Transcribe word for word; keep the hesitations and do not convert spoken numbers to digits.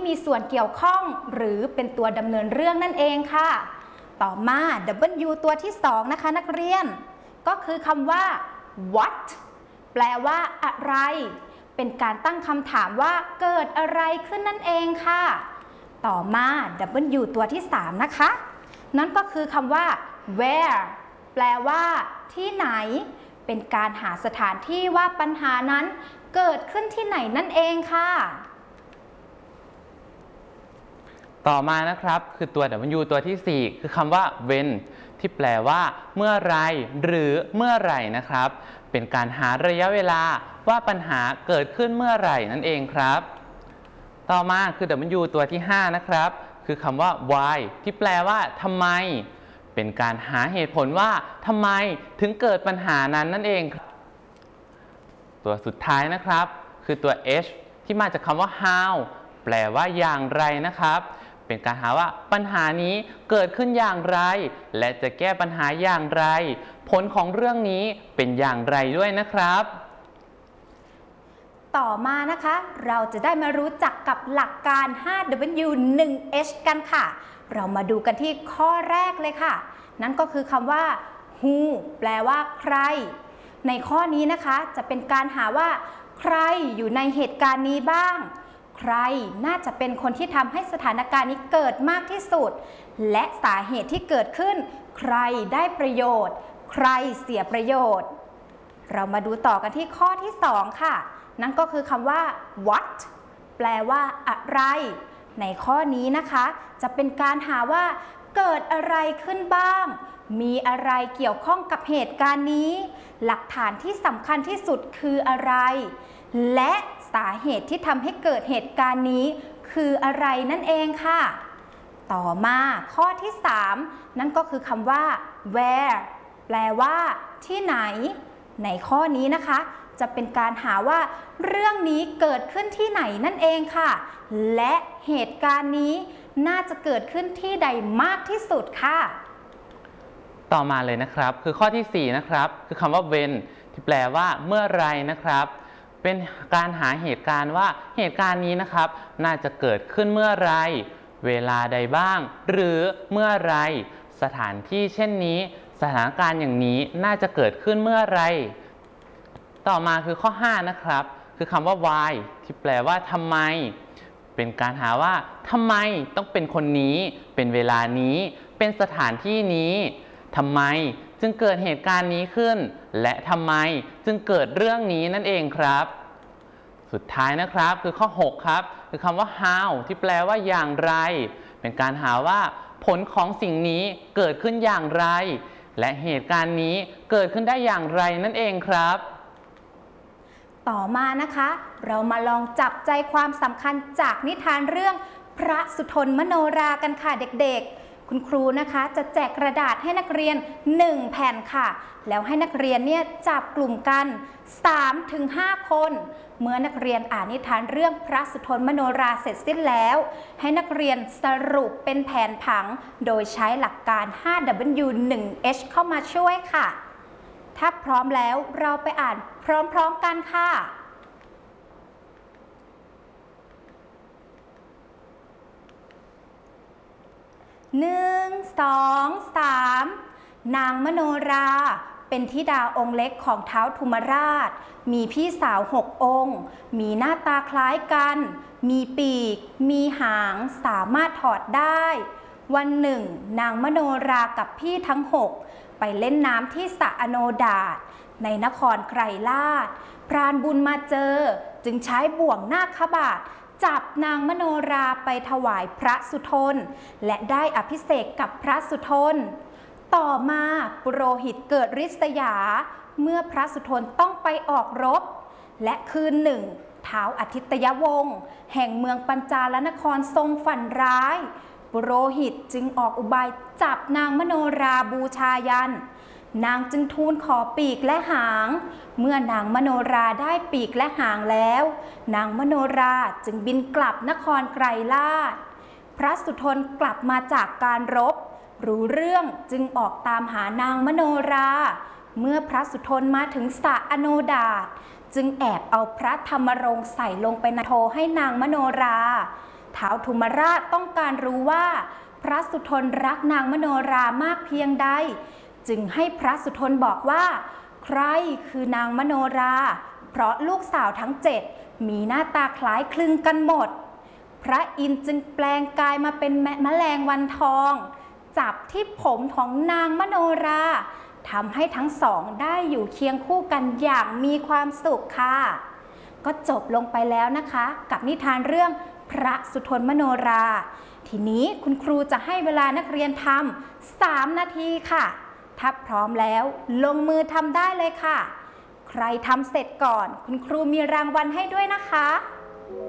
มีส่วนเกี่ยวข้องหรือเป็นตัวดำเนินเรื่องนั่นเองค่ะต่อมา ดับเบิลยู ตัวที่สองนะคะนักเรียนก็คือคำว่า what แปลว่าอะไรเป็นการตั้งคำถามว่าเกิดอะไรขึ้นนั่นเองค่ะต่อมา ดับเบิลยู ตัวที่สามนะคะนั่นก็คือคำว่า where แปลว่าที่ไหนเป็นการหาสถานที่ว่าปัญหานั้นเกิดขึ้นที่ไหนนั่นเองค่ะต่อมานะครับคือตัว ดับเบิลยู ตัวที่สี่คือคำว่า when ที่แปลว่าเมื่อไรหรือเมื่อไหร่นะครับเป็นการหาระยะเวลาว่าปัญหาเกิดขึ้นเมื่อไหร่นั่นเองครับต่อมาคือ ดับเบิลยู ตัวที่ห้านะครับคือคำว่า why ที่แปลว่าทำไมเป็นการหาเหตุผลว่าทำไมถึงเกิดปัญหานั้นนั่นเองตัวสุดท้ายนะครับคือตัว h ที่มาจากคำว่า how แปลว่าอย่างไรนะครับเป็นการหาว่าปัญหานี้เกิดขึ้นอย่างไรและจะแก้ปัญหาอย่างไรผลของเรื่องนี้เป็นอย่างไรด้วยนะครับต่อมานะคะเราจะได้มารู้จักกับหลักการ ห้า ดับเบิลยู หนึ่ง เอช กันค่ะเรามาดูกันที่ข้อแรกเลยค่ะนั่นก็คือคำว่า who แปลว่าใครในข้อนี้นะคะจะเป็นการหาว่าใครอยู่ในเหตุการณ์นี้บ้างใครน่าจะเป็นคนที่ทำให้สถานการณ์นี้เกิดมากที่สุดและสาเหตุที่เกิดขึ้นใครได้ประโยชน์ใครเสียประโยชน์เรามาดูต่อกันที่ข้อที่สองค่ะนั่นก็คือคำว่า what แปลว่าอะไรในข้อนี้นะคะจะเป็นการหาว่าเกิดอะไรขึ้นบ้างมีอะไรเกี่ยวข้องกับเหตุการณ์นี้หลักฐานที่สำคัญที่สุดคืออะไรและสาเหตุที่ทำให้เกิดเหตุการณ์นี้คืออะไรนั่นเองค่ะต่อมาข้อที่สามนั่นก็คือคำว่า where แปลว่าที่ไหนในข้อนี้นะคะจะเป็นการหาว่าเรื่องนี้เกิดขึ้นที่ไหนนั่นเองค่ะและเหตุการณ์นี้น่าจะเกิดขึ้นที่ใดมากที่สุดค่ะต่อมาเลยนะครับคือข้อที่สี่นะครับคือคำว่า when ที่แปลว่าเมื่อไรนะครับเป็นการหาเหตุการณ์ว่าเหตุการณ์นี้นะครับน่าจะเกิดขึ้นเมื่อไรเวลาใดบ้างหรือเมื่อไรสถานที่เช่นนี้สถานการณ์อย่างนี้น่าจะเกิดขึ้นเมื่อไรต่อมาคือข้อห้านะครับคือคำว่า why ที่แปลว่าทำไมเป็นการหาว่าทำไมต้องเป็นคนนี้เป็นเวลานี้เป็นสถานที่นี้ทำไมจึงเกิดเหตุการณ์นี้ขึ้นและทำไมจึงเกิดเรื่องนี้นั่นเองครับสุดท้ายนะครับคือข้อหกครับคือคำว่า how ที่แปลว่าอย่างไรเป็นการหาว่าผลของสิ่งนี้เกิดขึ้นอย่างไรและเหตุการณ์นี้เกิดขึ้นได้อย่างไรนั่นเองครับต่อมานะคะเรามาลองจับใจความสำคัญจากนิทานเรื่องพระสุทนมโนรากันค่ะเด็กๆคุณครูนะคะจะแจกกระดาษให้นักเรียนหนึ่งแผ่นค่ะแล้วให้นักเรียนเนี่ยจับกลุ่มกัน สามถึงห้า คนเมื่อนักเรียนอ่านนิทานเรื่องพระสุทนมโนราเสร็จสิ้นแล้วให้นักเรียนสรุปเป็นแผนผังโดยใช้หลักการ ห้า ดับเบิลยู หนึ่ง เอช เข้ามาช่วยค่ะถ้าพร้อมแล้วเราไปอ่านพร้อมๆกันค่ะหนึ่ง สอง สามนางมโนราเป็นธิดาองค์เล็กของท้าวธุมราชมีพี่สาวหกองค์มีหน้าตาคล้ายกันมีปีกมีหางสามารถถอดได้วันหนึ่งนางมโนรากับพี่ทั้งหกไปเล่นน้ำที่สระอโนดาตในนครไกรลาศพรานบุญมาเจอจึงใช้บ่วงนาคบาทจับนางมโนราไปถวายพระสุทนและได้อภิเษกกับพระสุทนต่อมาปุโรหิตเกิดริษยาเมื่อพระสุทนต้องไปออกรบและคืนหนึ่งท้าวอทิตยวงศ์แห่งเมืองปัญจาลนครทรงฝันร้ายปุโรหิตจึงออกอุบายจับนางมโนราบูชายันนางจึงทูลขอปีกและหางเมื่อนางมโนราได้ปีกและหางแล้วนางมโนราจึงบินกลับนครไกรลาศพระสุทนกลับมาจากการรบรู้เรื่องจึงออกตามหานางมโนราเมื่อพระสุทนมาถึงสระอโนดาตจึงแอบเอาพระธรรมรงค์ใส่ลงไปในโถให้นางมโนราท้าวธุมราชต้องการรู้ว่าพระสุทนรักนางมโนรามากเพียงใดจึงให้พระสุทนบอกว่าใครคือนางมโนราเพราะลูกสาวทั้งเจ็ดมีหน้าตาคล้ายคลึงกันหมดพระอินทร์จึงแปลงกายมาเป็นแมลงวันทองจับที่ผมของนางมโนราทำให้ทั้งสองได้อยู่เคียงคู่กันอย่างมีความสุขค่ะก็จบลงไปแล้วนะคะกับนิทานเรื่องพระสุทนมโนราทีนี้คุณครูจะให้เวลานักเรียนทำสามนาทีค่ะถ้าพร้อมแล้วลงมือทำได้เลยค่ะใครทำเสร็จก่อนคุณครูมีรางวัลให้ด้วยนะคะ